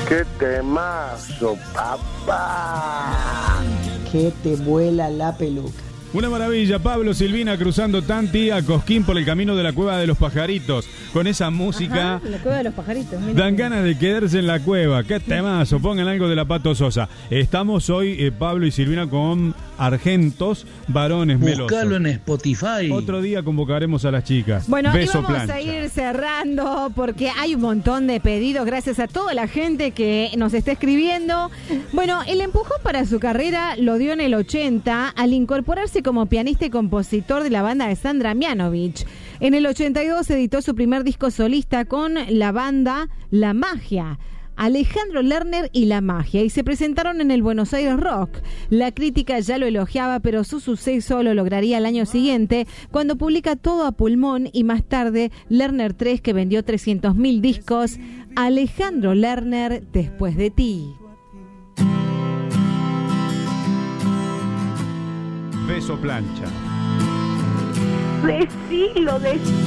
¡Qué temazo, papá! Que te vuela la peluca. Una maravilla, Pablo Silvina cruzando Tanti a Cosquín por el camino de la Cueva de los Pajaritos. Con esa música. Ajá, la Cueva de los Pajaritos. Mira. Dan ganas de quedarse en la cueva. ¡Qué temazo! Pongan algo de la Pato Sosa. Estamos hoy, Pablo y Silvina, con Argentos Varones Melosos. Buscalo en Spotify. Otro día convocaremos a las chicas. Bueno, Beso y vamos plancha. a ir cerrando porque hay un montón de pedidos gracias a toda la gente que nos está escribiendo. Bueno, el empujón para su carrera lo dio en el 80 al incorporarse como pianista y compositor de la banda de Sandra Mianovich. En el 82 editó su primer disco solista con la banda La Magia. Alejandro Lerner y La Magia, y se presentaron en el Buenos Aires Rock. La crítica ya lo elogiaba, pero su suceso lo lograría el año siguiente, cuando publica Todo a Pulmón, y más tarde Lerner 3, que vendió 300.000 discos. Alejandro Lerner, Después de ti. Beso plancha. Decilo,